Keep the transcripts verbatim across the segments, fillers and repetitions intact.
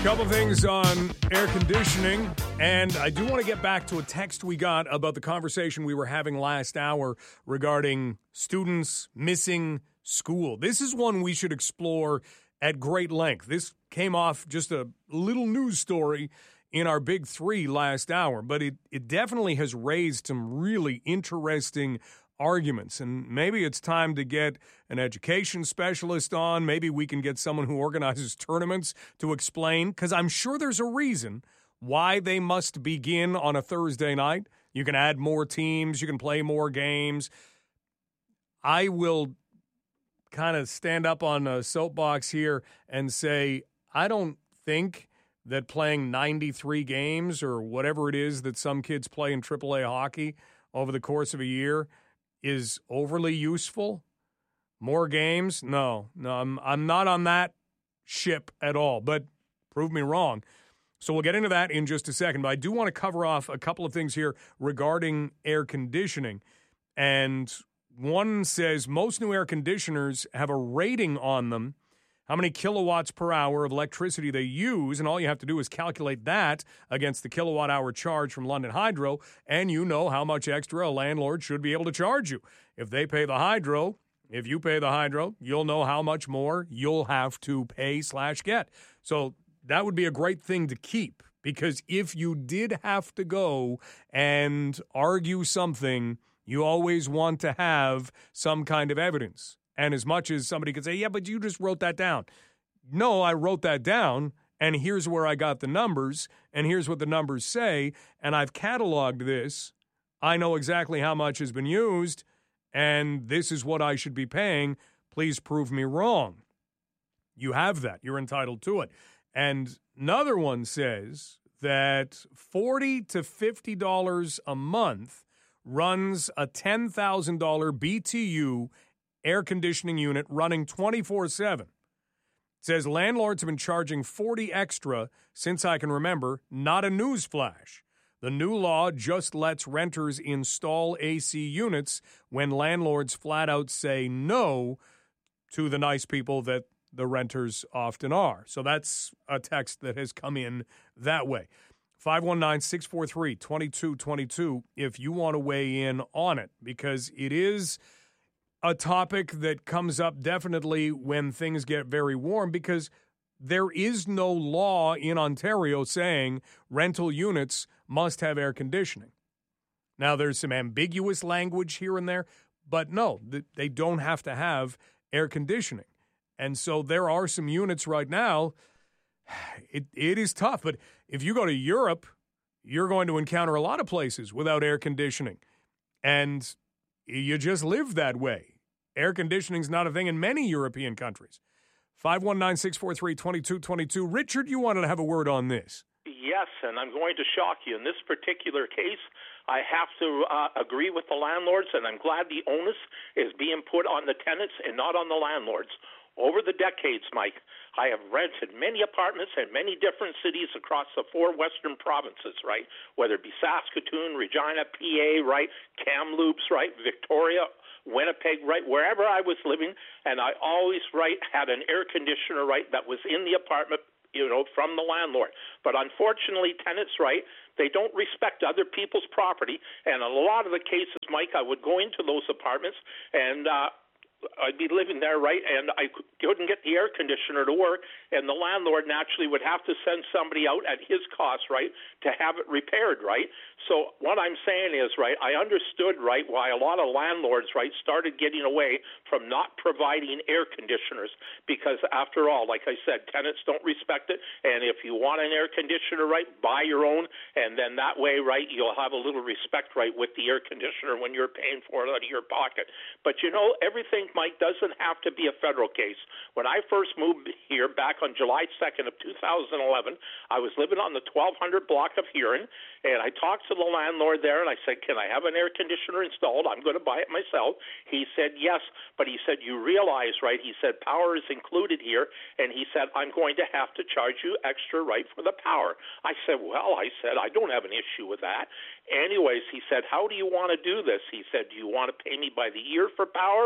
Couple things on air conditioning, and I do want to get back to a text we got about the conversation we were having last hour regarding students missing school. This is one we should explore at great length. This came off just a little news story in our Big Three last hour, but it, it definitely has raised some really interesting arguments, and maybe it's time to get an education specialist on. Maybe we can get someone who organizes tournaments to explain, because I'm sure there's a reason why they must begin on a Thursday night. You can add more teams, you can play more games. I will kind of stand up on a soapbox here and say, I don't think that playing ninety-three games or whatever it is that some kids play in triple A hockey over the course of a year is overly useful. More games? No, no, I'm I'm not on that ship at all, but prove me wrong. So we'll get into that in just a second, but I do want to cover off a couple of things here regarding air conditioning. And one says most new air conditioners have a rating on them, how many kilowatts per hour of electricity they use, and all you have to do is calculate that against the kilowatt hour charge from London Hydro, and you know how much extra a landlord should be able to charge you. If they pay the hydro, if you pay the hydro, you'll know how much more you'll have to pay slash get. So that would be a great thing to keep, because if you did have to go and argue something, you always want to have some kind of evidence. And as much as somebody could say, yeah, but you just wrote that down. No, I wrote that down, and here's where I got the numbers, and here's what the numbers say, and I've cataloged this. I know exactly how much has been used, and this is what I should be paying. Please prove me wrong. You have that. You're entitled to it. And another one says that forty to fifty dollars a month runs a ten thousand dollars B T U air conditioning unit running twenty-four seven. It says landlords have been charging forty extra since I can remember. Not a news flash. The new law just lets renters install A C units when landlords flat out say no to the nice people that the renters often are. So that's a text that has come in that way. five one nine, six four three, two two two two if you want to weigh in on it, because it is a topic that comes up definitely when things get very warm, because there is no law in Ontario saying rental units must have air conditioning. Now, there's some ambiguous language here and there, but no, they don't have to have air conditioning. And so there are some units right now. It It is tough, but if you go to Europe, you're going to encounter a lot of places without air conditioning, and you just live that way. Air conditioning is not a thing in many European countries. five one nine, six four three, two two two two. Richard, you wanted to have a word on this. Yes, and I'm going to shock you. In this particular case, I have to uh, agree with the landlords, and I'm glad the onus is being put on the tenants and not on the landlords. Over the decades, Mike, I have rented many apartments in many different cities across the four western provinces, right? Whether it be Saskatoon, Regina, P A, right? Kamloops, right? Victoria, Winnipeg, right, wherever I was living, and I always, right, had an air conditioner, right, that was in the apartment, you know, from the landlord. But unfortunately, tenants, right, they don't respect other people's property, and in a lot of the cases, Mike, I would go into those apartments, and uh, I'd be living there, right, and I couldn't get the air conditioner to work, and the landlord naturally would have to send somebody out at his cost, right, to have it repaired, right? So what I'm saying is, right, I understood, right, why a lot of landlords, right, started getting away from not providing air conditioners, because after all, like I said, tenants don't respect it, and if you want an air conditioner, right, buy your own, and then that way, right, you'll have a little respect, right, with the air conditioner when you're paying for it out of your pocket. But, you know, everything, Mike, doesn't have to be a federal case. When I first moved here back on July second of two thousand eleven, I was living on the twelve hundred block of Huron, and I talked to the landlord there, and I said, can I have an air conditioner installed? I'm going to buy it myself. He said, yes, but he said, you realize, right, he said, power is included here, and he said, I'm going to have to charge you extra, right, for the power. I said, well, I said, I don't have an issue with that. Anyways, he said, how do you want to do this? He said, do you want to pay me by the year for power,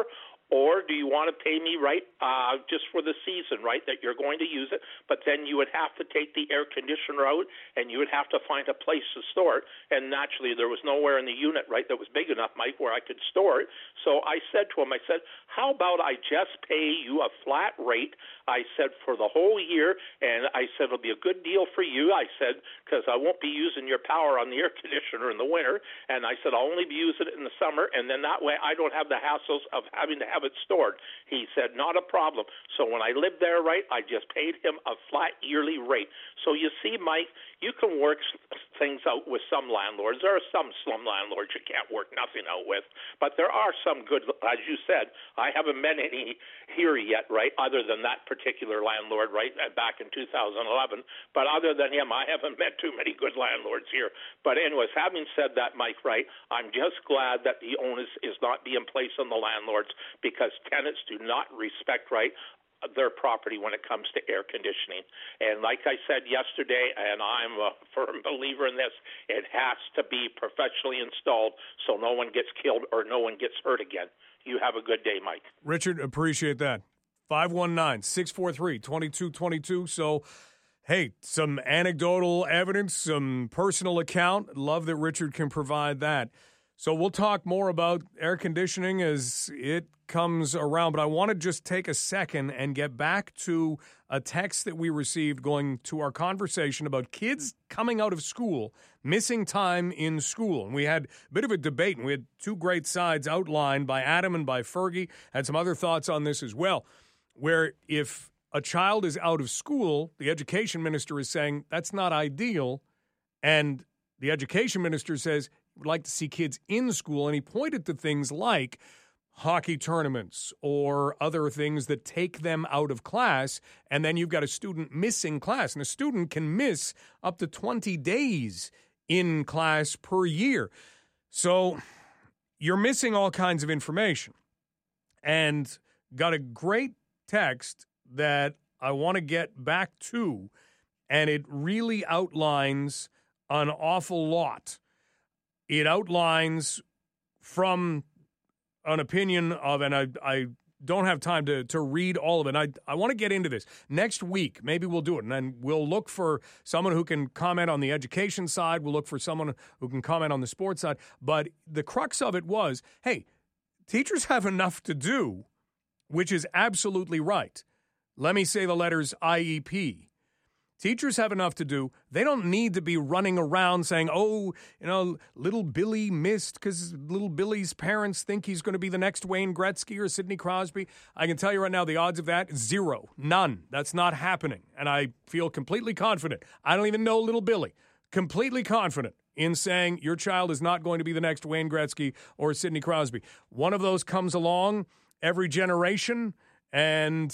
Or do you want to pay me, right, uh, just for the season, right, that you're going to use it, but then you would have to take the air conditioner out and you would have to find a place to store it. And naturally, there was nowhere in the unit, right, that was big enough, Mike, where I could store it. So I said to him, I said, how about I just pay you a flat rate, I said, for the whole year, and I said, it'll be a good deal for you, I said, because I won't be using your power on the air conditioner in the winter, and I said, I'll only be using it in the summer, and then that way I don't have the hassles of having to have it stored. He said, not a problem. So when I lived there, right, I just paid him a flat yearly rate. So you see, Mike, you can work things out with some landlords. There are some slum landlords you can't work nothing out with, but there are some good, as you said. I haven't met any here yet, right, other than that particular landlord, right, back in two thousand eleven. But other than him, I haven't met too many good landlords here. But anyways, having said that, Mike, right, I'm just glad that the onus is not being placed on the landlords, because tenants do not respect, right, their property when it comes to air conditioning. And like I said yesterday, and I'm a firm believer in this, it has to be professionally installed so no one gets killed or no one gets hurt again. You have a good day, Mike. Richard, appreciate that. five one nine, six four three, two two two two. So, hey, some anecdotal evidence, some personal account. Love that Richard can provide that. So we'll talk more about air conditioning as it comes around, but I want to just take a second and get back to a text that we received going to our conversation about kids coming out of school, missing time in school. And we had a bit of a debate, and we had two great sides outlined by Adam and by Fergie. Had some other thoughts on this as well, where if a child is out of school, the education minister is saying that's not ideal, and the education minister says would like to see kids in school, and he pointed to things like hockey tournaments or other things that take them out of class, and then you've got a student missing class, and a student can miss up to twenty days in class per year. So you're missing all kinds of information. And got a great text that I want to get back to, and it really outlines an awful lot. It outlines from an opinion of, and I, I don't have time to, to read all of it. I, I want to get into this. Next week, maybe we'll do it, and then we'll look for someone who can comment on the education side. We'll look for someone who can comment on the sports side. But the crux of it was, hey, teachers have enough to do, which is absolutely right. Let me say the letters I E P. Teachers have enough to do. They don't need to be running around saying, oh, you know, little Billy missed because little Billy's parents think he's going to be the next Wayne Gretzky or Sidney Crosby. I can tell you right now, the odds of that, zero, none. That's not happening. And I feel completely confident. I don't even know little Billy. Completely confident in saying your child is not going to be the next Wayne Gretzky or Sidney Crosby. One of those comes along every generation, and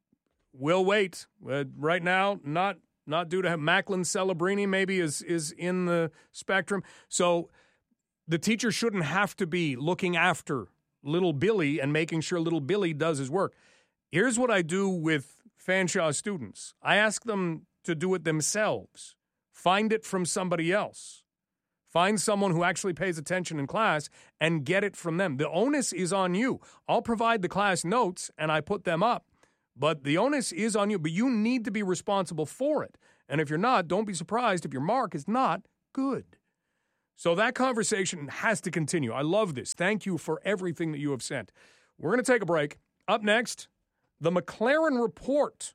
we'll wait. Uh, right now, not... Not due to Macklin Celebrini maybe is is in the spectrum. So the teacher shouldn't have to be looking after little Billy and making sure little Billy does his work. Here's what I do with Fanshawe students. I ask them to do it themselves. Find it from somebody else. Find someone who actually pays attention in class and get it from them. The onus is on you. I'll provide the class notes and I put them up. But the onus is on you, but you need to be responsible for it. And if you're not, don't be surprised if your mark is not good. So that conversation has to continue. I love this. Thank you for everything that you have sent. We're going to take a break. Up next, the McLaren Report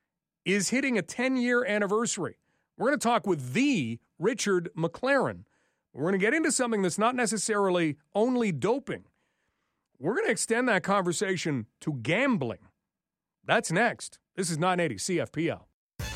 is hitting a ten-year anniversary. We're going to talk with the Richard McLaren. We're going to get into something that's not necessarily only doping. We're going to extend that conversation to gambling. That's next. This is nine eighty C F P L.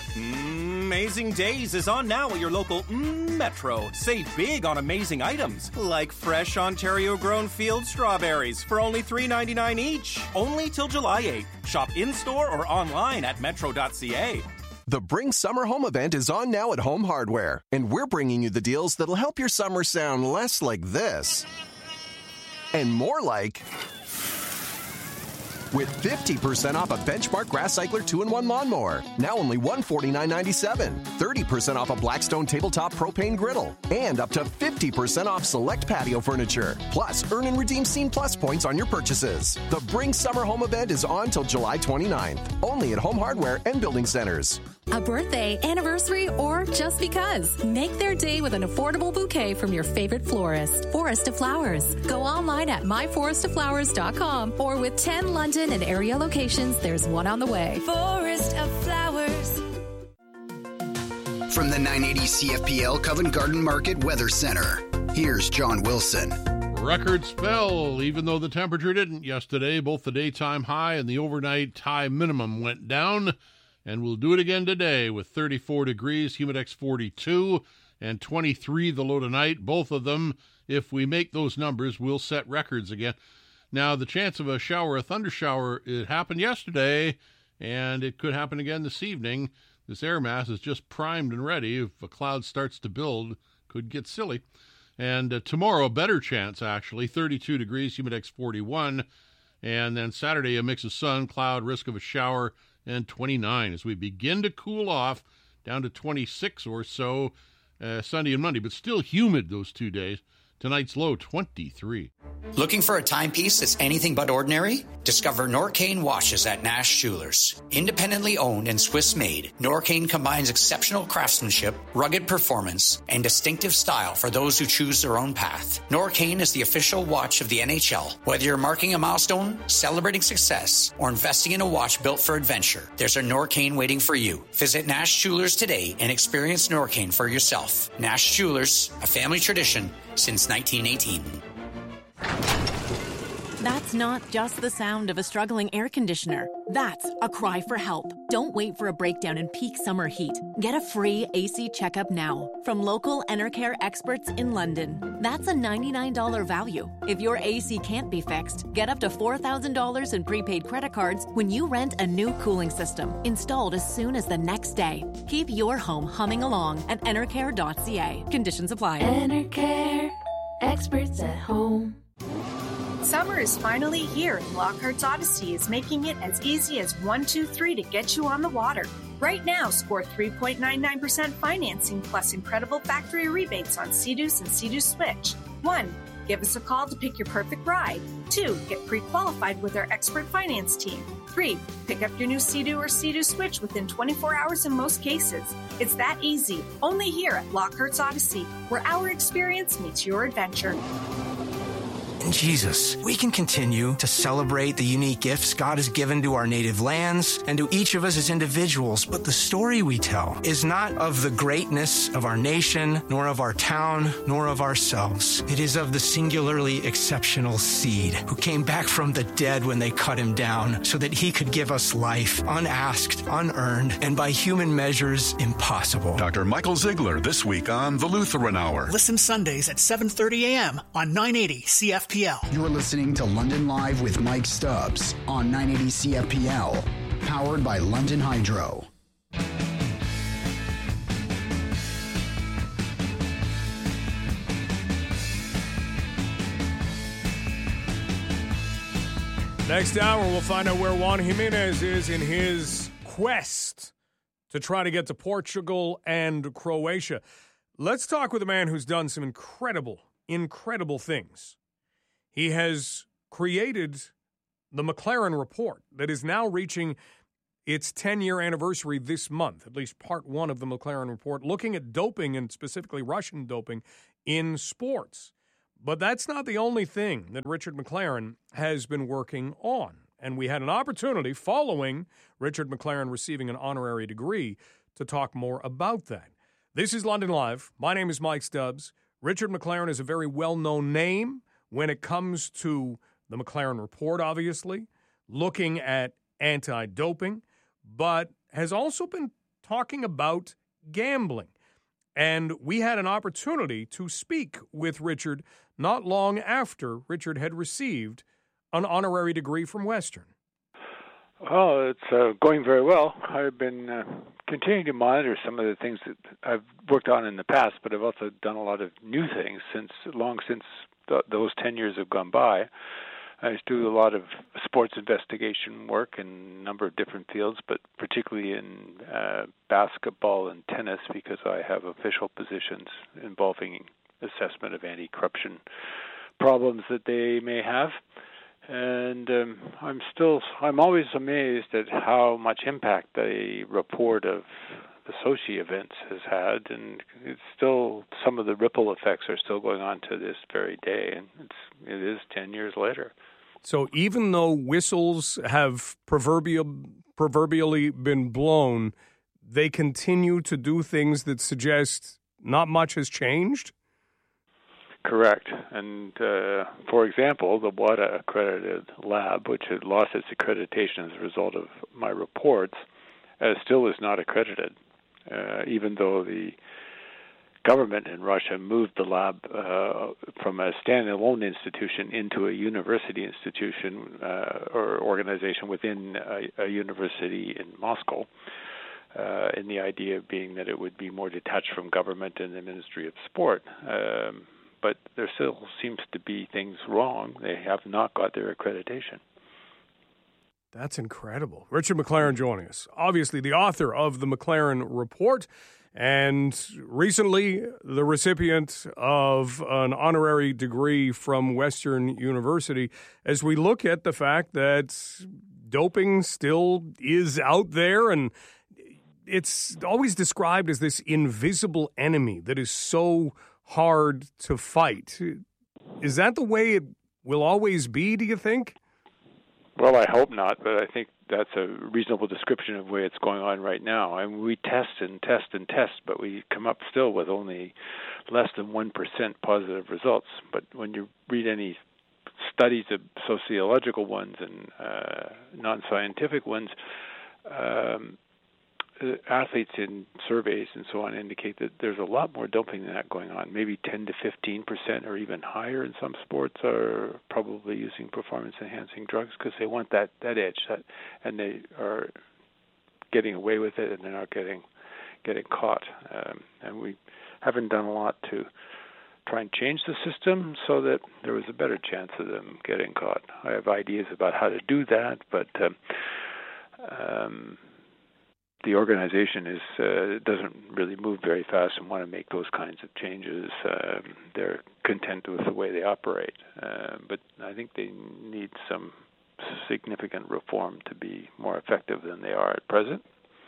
Amazing Days is on now at your local mm, Metro. Save big on amazing items, like fresh Ontario-grown field strawberries for only three ninety-nine each. Only till July eighth. Shop in-store or online at metro dot c a. The Bring Summer Home event is on now at Home Hardware, and we're bringing you the deals that'll help your summer sound less like this and more like... with fifty percent off a Benchmark Grass Cycler two in one lawnmower. Now only one hundred forty-nine dollars and ninety-seven cents. thirty percent off a Blackstone tabletop propane griddle. And up to fifty percent off select patio furniture. Plus, earn and redeem Scene Plus points on your purchases. The Bring Summer Home event is on till July twenty-ninth. Only at Home Hardware and Building Centers. A birthday, anniversary, or just because. Make their day with an affordable bouquet from your favorite florist. Forest of Flowers. Go online at my forest of flowers dot com or with ten London and area locations, there's one on the way. Forest of Flowers. From the nine eighty C F P L Covent Garden Market Weather Center, here's John Wilson. Records fell, even though the temperature didn't yesterday. Both the daytime high and the overnight high minimum went down. And we'll do it again today with thirty-four degrees, Humidex forty-two, and twenty-three the low tonight. Both of them, if we make those numbers, will set records again. Now, the chance of a shower, a thunder shower, it happened yesterday, and it could happen again this evening. This air mass is just primed and ready. If a cloud starts to build, could get silly. And uh, tomorrow, a better chance, actually, thirty-two degrees, Humidex forty-one. And then Saturday, a mix of sun, cloud, risk of a shower, and twenty-nine as we begin to cool off down to twenty-six or so uh, Sunday and Monday, but still humid those two days. Tonight's low, twenty-three. Looking for a timepiece that's anything but ordinary? Discover Norcane watches at Nash Jewelers. Independently owned and Swiss-made, Norcane combines exceptional craftsmanship, rugged performance, and distinctive style for those who choose their own path. Norcane is the official watch of the N H L. Whether you're marking a milestone, celebrating success, or investing in a watch built for adventure, there's a Norcane waiting for you. Visit Nash Jewelers today and experience Norcane for yourself. Nash Jewelers, a family tradition since nineteen eighteen. That's not just the sound of a struggling air conditioner. That's a cry for help. Don't wait for a breakdown in peak summer heat. Get a free A C checkup now from local Enercare experts in London. That's a ninety-nine dollars value. If your A C can't be fixed, get up to four thousand dollars in prepaid credit cards when you rent a new cooling system, installed as soon as the next day. Keep your home humming along at enercare dot c a. Conditions apply. Enercare, experts at home. Summer is finally here, and Lockhart's Odyssey is making it as easy as one two three to get you on the water. Right now, score three point nine nine percent financing plus incredible factory rebates on Sea-Doos and Sea-Doo Switch. One, give us a call to pick your perfect ride. Two, get pre-qualified with our expert finance team. Three, pick up your new Sea-Doo or Sea-Doo Switch within twenty-four hours in most cases. It's that easy, only here at Lockhart's Odyssey, where our experience meets your adventure. Jesus, we can continue to celebrate the unique gifts God has given to our native lands and to each of us as individuals, but the story we tell is not of the greatness of our nation, nor of our town, nor of ourselves. It is of the singularly exceptional seed who came back from the dead when they cut him down so that he could give us life, unasked, unearned, and by human measures, impossible. Doctor Michael Ziegler this week on The Lutheran Hour. Listen Sundays at seven thirty a.m. on nine eighty C F P L. You're listening to London Live with Mike Stubbs on nine eighty C F P L, powered by London Hydro. Next hour, we'll find out where Juan Jimenez is in his quest to try to get to Portugal and Croatia. Let's talk with a man who's done some incredible, incredible things. He has created the McLaren Report that is now reaching its ten-year anniversary this month, at least part one of the McLaren Report, looking at doping and specifically Russian doping in sports. But that's not the only thing that Richard McLaren has been working on. And we had an opportunity following Richard McLaren receiving an honorary degree to talk more about that. This is London Live. My name is Mike Stubbs. Richard McLaren is a very well-known name when it comes to the McLaren Report, obviously, looking at anti-doping, but has also been talking about gambling. And we had an opportunity to speak with Richard not long after Richard had received an honorary degree from Western. Well, it's uh, going very well. I've been uh, continuing to monitor some of the things that I've worked on in the past, but I've also done a lot of new things since long since th- those ten years have gone by. I do a lot of sports investigation work in a number of different fields, but particularly in uh, basketball and tennis because I have official positions involving assessment of anti-corruption problems that they may have. And um, I'm still, I'm always amazed at how much impact the report of the Sochi events has had, and it's still, some of the ripple effects are still going on to this very day, and it's, it is ten years later. So even though whistles have proverbial, proverbially been blown, they continue to do things that suggest not much has changed? Correct. And, uh, for example, the WADA accredited lab, which had lost its accreditation as a result of my reports, uh, still is not accredited, uh, even though the government in Russia moved the lab uh, from a standalone institution into a university institution uh, or organization within a, a university in Moscow, uh, and the idea being that it would be more detached from government and the Ministry of Sport. Um, but there still seems to be things wrong. They have not got their accreditation. That's incredible. Richard McLaren joining us, obviously the author of the McLaren Report, and recently the recipient of an honorary degree from Western University. As we look at the fact that doping still is out there, and it's always described as this invisible enemy that is so hard to fight. Is that the way it will always be, do you think? Well, I hope not, but I think that's a reasonable description of the way it's going on right now. I mean, we test and test and test, but we come up still with only less than one percent positive results. But when you read any studies, of sociological ones and uh, non-scientific ones, um, athletes in surveys and so on indicate that there's a lot more doping than that going on. Maybe ten to fifteen percent or even higher in some sports are probably using performance-enhancing drugs because they want that, that edge, that, and they are getting away with it and they're not getting getting caught. Um, and we haven't done a lot to try and change the system so that there was a better chance of them getting caught. I have ideas about how to do that, but um, um, the organization is uh, doesn't really move very fast and want to make those kinds of changes. Um, they're content with the way they operate, uh, but I think they need some significant reform to be more effective than they are at present.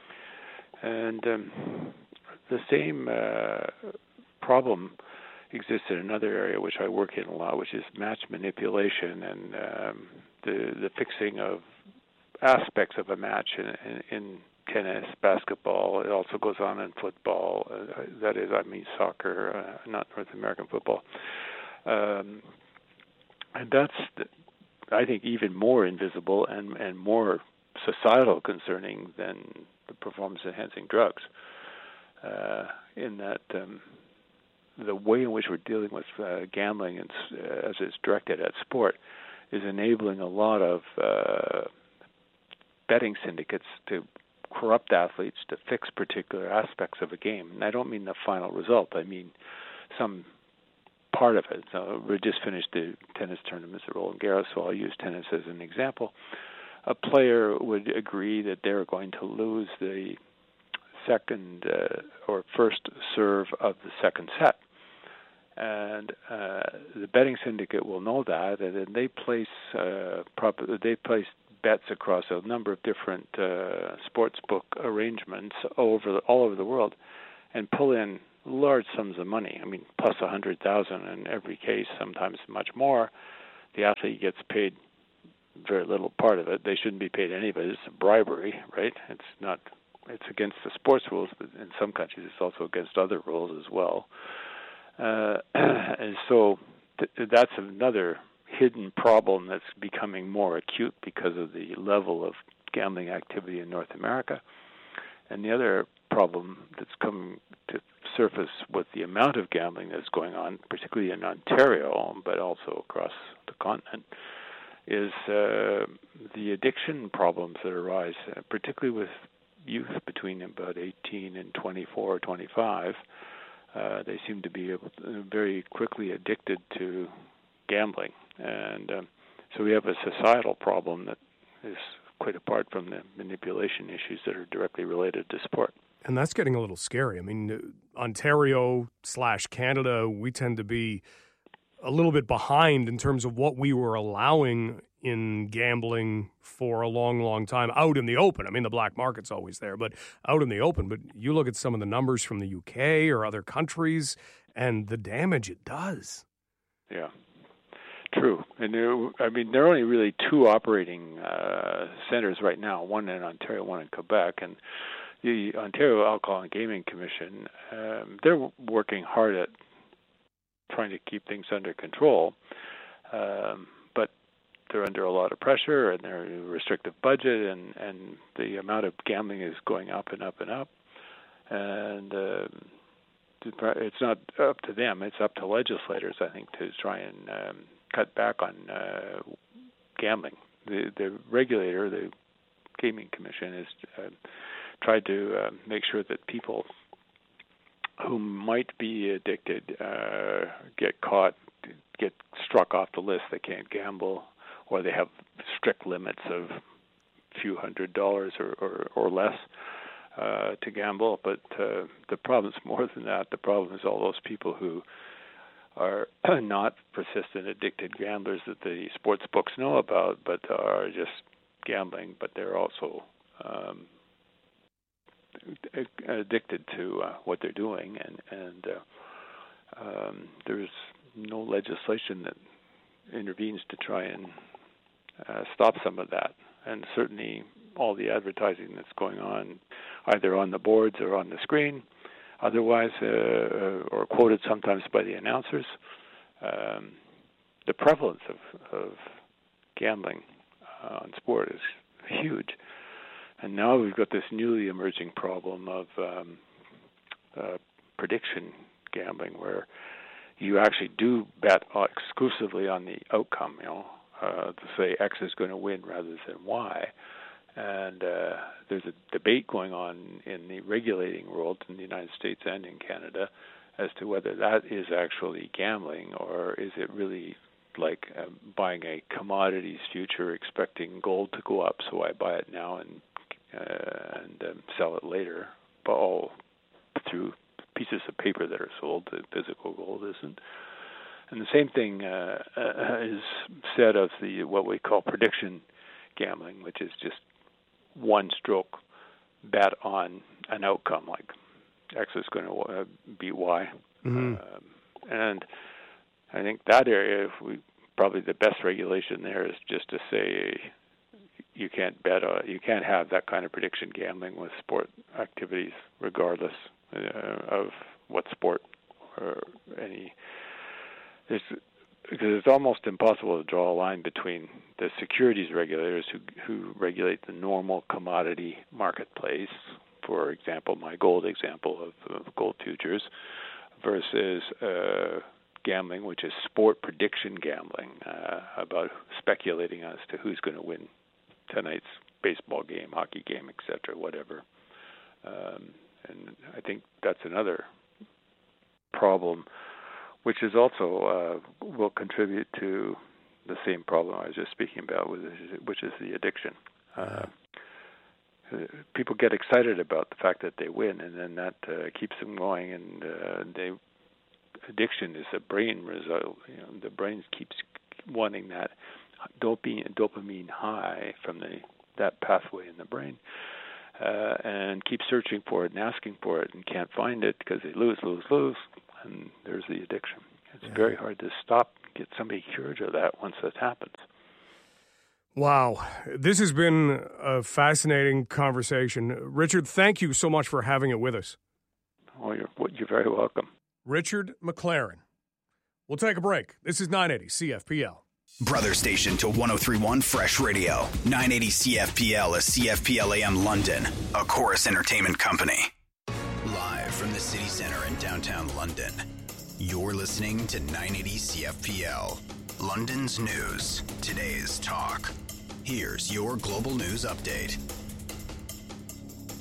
And um, the same uh, problem exists in another area which I work in a lot, which is match manipulation and um, the the fixing of aspects of a match in, in, in tennis, basketball. It also goes on in football. Uh, that is, I mean soccer, uh, not North American football. Um, and that's, the, I think, even more invisible and, and more societal concerning than the performance-enhancing drugs. Uh, in that um, the way in which we're dealing with uh, gambling and, uh, as it's directed at sport is enabling a lot of uh, betting syndicates to corrupt athletes to fix particular aspects of a game. And I don't mean the final result. I mean some part of it. So we just finished the tennis tournaments at Roland Garros, so I'll use tennis as an example. A player would agree that they're going to lose the second uh, or first serve of the second set. And uh, the betting syndicate will know that, and then they place uh, prop- they place bets across a number of different uh, sports book arrangements over the, all over the world, and pull in large sums of money. I mean, plus a hundred thousand in every case, sometimes much more. The athlete gets paid very little part of it. They shouldn't be paid any of it. It's bribery, right? It's not. It's against the sports rules, but in some countries it's also against other rules as well. Uh, and so th- that's another hidden problem that's becoming more acute because of the level of gambling activity in North America. And the other problem that's coming to surface with the amount of gambling that's going on, particularly in Ontario, but also across the continent, is uh, the addiction problems that arise, uh, particularly with youth between about eighteen and twenty-four or twenty-five. Uh, they seem to be able to, very quickly addicted to gambling. And um, So we have a societal problem that is quite apart from the manipulation issues that are directly related to sport. And that's getting a little scary. I mean, Ontario slash Canada, we tend to be a little bit behind in terms of what we were allowing in gambling for a long, long time out in the open. I mean, the black market's always there, but out in the open. But you look at some of the numbers from the U K or other countries and the damage it does. Yeah, true. And there, I mean, there are only really two operating uh, centers right now, one in Ontario, one in Quebec. And the Ontario Alcohol and Gaming Commission, um, they're working hard at trying to keep things under control. Um, but they're under a lot of pressure, and they're a restrictive budget, and, and the amount of gambling is going up and up and up. And uh, it's not up to them; it's up to legislators, I think, to try and um, cut back on uh, gambling. The the regulator, the Gaming Commission, has uh, tried to uh, make sure that people who might be addicted uh, get caught, get struck off the list. They can't gamble, or they have strict limits of a few hundred dollars or, or, or less uh, to gamble. But uh, the problem is more than that. The problem is all those people who are not persistent, addicted gamblers that the sports books know about, but are just gambling, but they're also um, addicted to uh, what they're doing, and, and uh, um, there's no legislation that intervenes to try and uh, stop some of that. And certainly all the advertising that's going on, either on the boards or on the screen, otherwise, uh, or quoted sometimes by the announcers, um, the prevalence of, of gambling uh, on sport is huge. And now we've got this newly emerging problem of um, uh, prediction gambling, where you actually do bet exclusively on the outcome, you know, uh, to say X is going to win rather than Y. And uh, there's a debate going on in the regulating world in the United States and in Canada as to whether that is actually gambling, or is it really like uh, buying a commodities future expecting gold to go up, so I buy it now and Uh, and um, sell it later, but all through pieces of paper that are sold. The physical gold isn't. And the same thing uh, uh, is said of the what we call prediction gambling, which is just one stroke bet on an outcome, like X is going to uh, beat Y. Mm-hmm. Uh, and I think that area, if we probably the best regulation there is just to say, you can't bet on, you can't have that kind of prediction gambling with sport activities, regardless uh, of what sport or any. It's because it's almost impossible to draw a line between the securities regulators who who regulate the normal commodity marketplace. For example, my gold example of, of gold futures, versus uh, gambling, which is sport prediction gambling, uh, about speculating as to who's going to win tonight's baseball game, hockey game, et cetera, whatever. Um, and I think that's another problem, which is also uh, will contribute to the same problem I was just speaking about, which is the addiction. Uh, people get excited about the fact that they win, and then that uh, keeps them going. And uh, they addiction is a brain result. You know, the brain keeps wanting that dopamine dopamine high from the that pathway in the brain, uh, and keep searching for it and asking for it and can't find it because they lose, lose, lose, and there's the addiction. It's yeah. very hard to stop, get somebody cured of that once that happens. Wow. This has been a fascinating conversation. Richard, thank you so much for having it with us. Oh, you're, you're very welcome. Richard McLaren. We'll take a break. This is nine eighty C F P L. Brother station to one oh three point one Fresh Radio. nine eighty C F P L is C F P L A M London, a Chorus Entertainment company. Live from the city center in downtown London, you're listening to nine eighty C F P L. London's news, today's talk. Here's your global news update.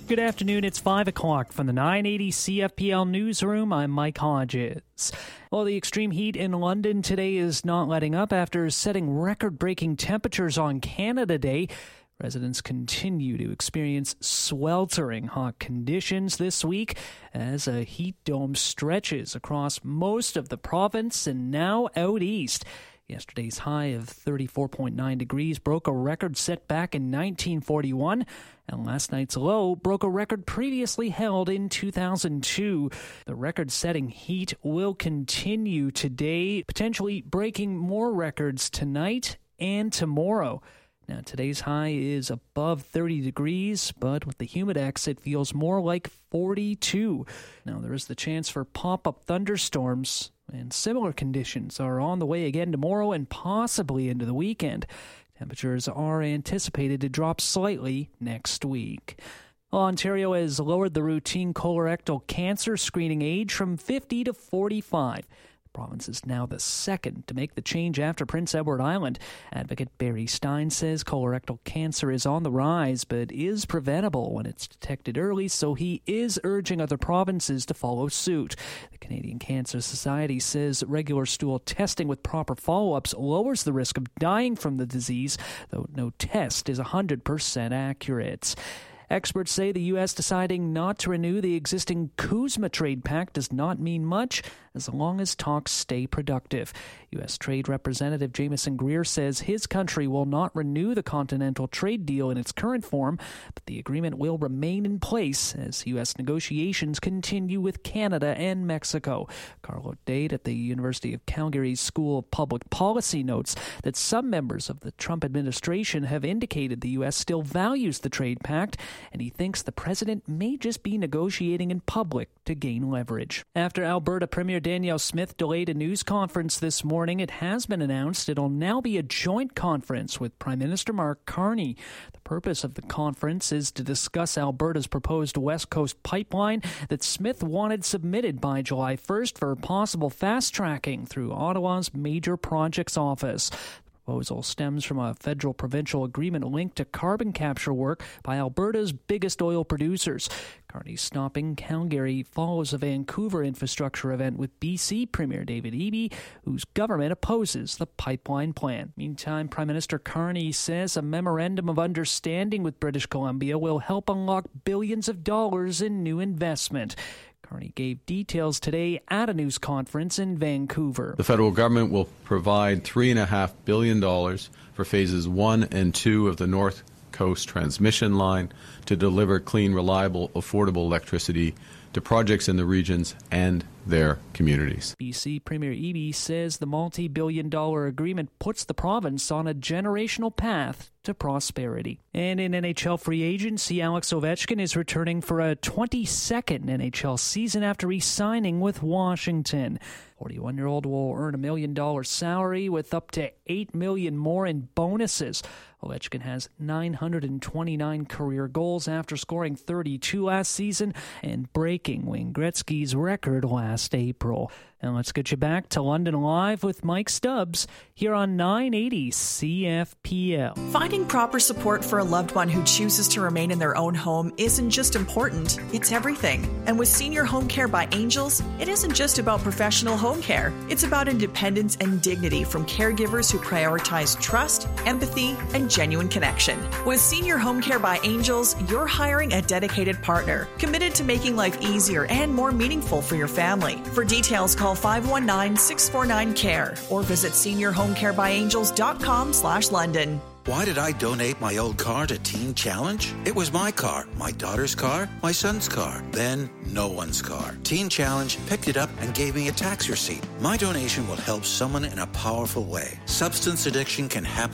Good afternoon. It's five o'clock from the nine eighty C F P L newsroom. I'm Mike Hodges. Well, the extreme heat in London today is not letting up after setting record-breaking temperatures on Canada Day. Residents continue to experience sweltering hot conditions this week as a heat dome stretches across most of the province and now out east. Yesterday's high of thirty-four point nine degrees broke a record set back in nineteen forty-one, and last night's low broke a record previously held in two thousand two. The record-setting heat will continue today, potentially breaking more records tonight and tomorrow. Now, today's high is above thirty degrees, but with the humidex, it feels more like forty-two. Now, there is the chance for pop-up thunderstorms, and similar conditions are on the way again tomorrow and possibly into the weekend. Temperatures are anticipated to drop slightly next week. Ontario has lowered the routine colorectal cancer screening age from fifty to forty-five. The province is now the second to make the change after Prince Edward Island. Advocate Barry Stein says colorectal cancer is on the rise but is preventable when it's detected early, so he is urging other provinces to follow suit. The Canadian Cancer Society says regular stool testing with proper follow-ups lowers the risk of dying from the disease, though no test is one hundred percent accurate. Experts say the U S deciding not to renew the existing CUSMA trade pact does not mean much as long as talks stay productive. U S Trade Representative Jameson Greer says his country will not renew the Continental Trade Deal in its current form, but the agreement will remain in place as U S negotiations continue with Canada and Mexico. Carlo Dade at the University of Calgary's School of Public Policy notes that some members of the Trump administration have indicated the U S still values the trade pact, and he thinks the president may just be negotiating in public to gain leverage. After Alberta Premier Danielle Smith delayed a news conference this morning, it has been announced it'll now be a joint conference with Prime Minister Mark Carney. The purpose of the conference is to discuss Alberta's proposed West Coast pipeline that Smith wanted submitted by July first for possible fast-tracking through Ottawa's Major Projects Office. The proposal stems from a federal-provincial agreement linked to carbon capture work by Alberta's biggest oil producers. Carney's stopping Calgary follows a Vancouver infrastructure event with B C Premier David Eby, whose government opposes the pipeline plan. Meantime, Prime Minister Carney says a memorandum of understanding with British Columbia will help unlock billions of dollars in new investment. Carney gave details today at a news conference in Vancouver. The federal government will provide three point five billion dollars for phases one and two of the North Coast Transmission Line to deliver clean, reliable, affordable electricity to projects in the regions and their communities. B C Premier Eby says the multi-billion dollar agreement puts the province on a generational path to prosperity. And in N H L free agency, Alex Ovechkin is returning for a twenty-second N H L season after re-signing with Washington. forty-one-year-old will earn a million dollar salary with up to eight million dollars more in bonuses. Ovechkin has nine hundred twenty-nine career goals after scoring thirty-two last season and breaking Wayne Gretzky's record last April. And let's get you back to London Live with Mike Stubbs here on nine eighty C F P L. Finding proper support for a loved one who chooses to remain in their own home isn't just important, it's everything. And with Senior Home Care by Angels, it isn't just about professional home care. It's about independence and dignity from caregivers who prioritize trust, empathy, and genuine connection. With Senior Home Care by Angels, you're hiring a dedicated partner, committed to making life easier and more meaningful for your family. For details, call five one nine, six four nine, C A R E or visit senior home care by angels dot com slash London. Why did I donate my old car to Teen Challenge? It was my car, my daughter's car, my son's car, then no one's car. Teen Challenge picked it up and gave me a tax receipt. My donation will help someone in a powerful way. Substance addiction can happen